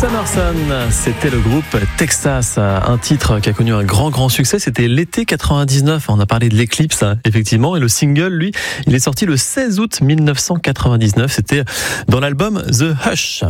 Summerson, c'était le groupe Texas, un titre qui a connu un grand succès, c'était l'été 99, on a parlé de l'éclipse effectivement, et le single lui, il est sorti le 16 août 1999, c'était dans l'album The Hush.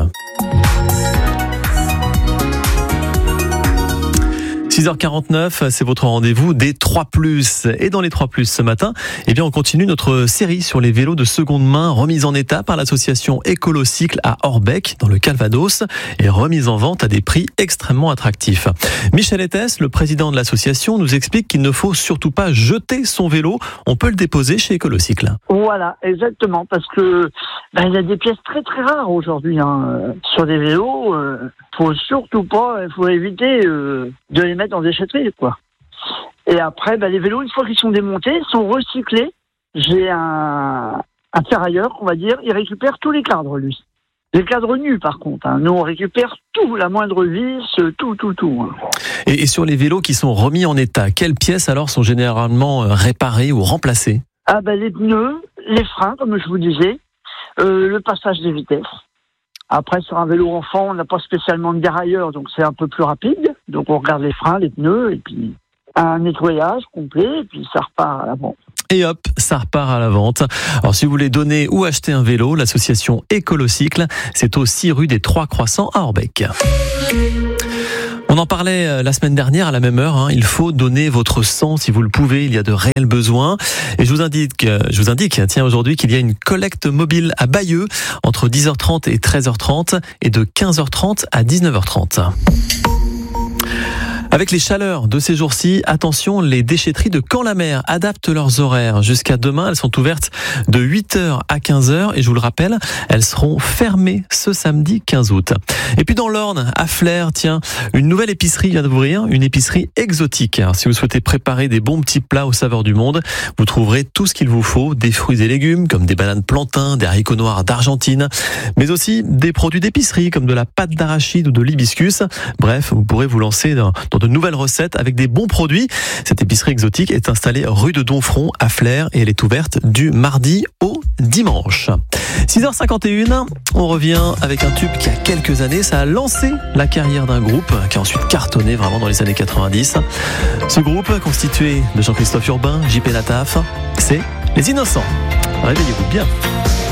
6h49, c'est votre rendez-vous des 3+. Et dans les 3+, ce matin, eh bien, on continue notre série sur les vélos de seconde main remis en état par l'association Écolocycle à Orbec, dans le Calvados, et remise en vente à des prix extrêmement attractifs. Michel Ettes, le président de l'association, nous explique qu'il ne faut surtout pas jeter son vélo. On peut le déposer chez Écolocycle. Voilà, exactement, parce que il y a des pièces très rares aujourd'hui sur des vélos. Faut surtout pas, il faut éviter de les mettre en déchetterie, quoi. Et après, les vélos, une fois qu'ils sont démontés, sont recyclés. J'ai un ferrailleur, on va dire, il récupère tous les cadres, lui. Les cadres nus, par contre. Nous, on récupère tout, la moindre vis, tout. Et sur les vélos qui sont remis en état, quelles pièces alors sont généralement réparées ou remplacées ? Les pneus, les freins, comme je vous disais, le passage des vitesses. Après, sur un vélo enfant, on n'a pas spécialement de dérailleur, donc c'est un peu plus rapide. Donc on regarde les freins, les pneus, et puis un nettoyage complet, et puis ça repart à la vente. Et hop, ça repart à la vente. Alors si vous voulez donner ou acheter un vélo, l'association Écolocycle, c'est au 6 rue des Trois Croissants à Orbec. On en parlait la semaine dernière à la même heure. Il faut donner votre sang si vous le pouvez. Il y a de réels besoins. Et je vous indique, aujourd'hui qu'il y a une collecte mobile à Bayeux entre 10h30 et 13h30 et de 15h30 à 19h30. Avec les chaleurs de ces jours-ci, attention, les déchetteries de Camp-la-Mer adaptent leurs horaires. Jusqu'à demain, elles sont ouvertes de 8h à 15h. Et je vous le rappelle, elles seront fermées ce samedi 15 août. Et puis dans l'Orne, à Flers, une nouvelle épicerie vient d'ouvrir, une épicerie exotique. Alors, si vous souhaitez préparer des bons petits plats aux saveurs du monde, vous trouverez tout ce qu'il vous faut. Des fruits et légumes, comme des bananes plantains, des haricots noirs d'Argentine, mais aussi des produits d'épicerie, comme de la pâte d'arachide ou de l'hibiscus. Bref, vous pourrez vous lancer dans de nouvelles recettes avec des bons produits. Cette épicerie exotique est installée rue de Donfront à Flers et elle est ouverte du mardi au dimanche. 6h51, on revient avec un tube qui a quelques années, ça a lancé la carrière d'un groupe qui a ensuite cartonné vraiment dans les années 90. Ce groupe constitué de Jean-Christophe Urbain, JP Nataf, c'est Les Innocents. Réveillez-vous bien.